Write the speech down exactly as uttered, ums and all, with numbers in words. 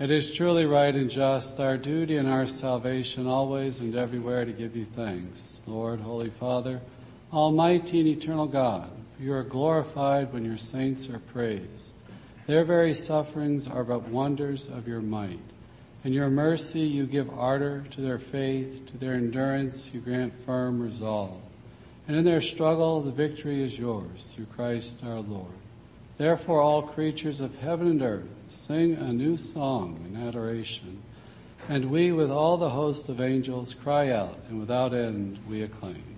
It is truly right and just, our duty and our salvation, always and everywhere to give you thanks. Lord, Holy Father, Almighty and eternal God, you are glorified when your saints are praised. Their very sufferings are but wonders of your might. In your mercy you give ardor to their faith, to their endurance you grant firm resolve. And in their struggle the victory is yours, through Christ our Lord. Therefore all creatures of heaven and earth sing a new song in adoration, and we with all the host of angels cry out, and without end we acclaim.